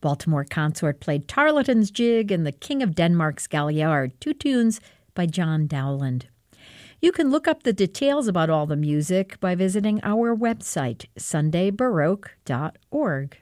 Baltimore Consort played Tarleton's Jig and the King of Denmark's Galliard, two tunes by John Dowland. You can look up the details about all the music by visiting our website, sundaybaroque.org.